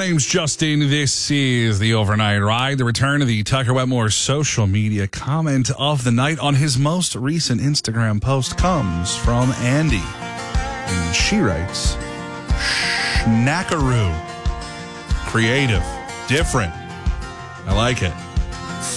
name's Justin. This is the Overnight Ride, the return of the Tucker Wetmore social media comment of the night on his most recent Instagram post comes from Andy. And she writes, Schnackaroo. Creative. Different. I like it.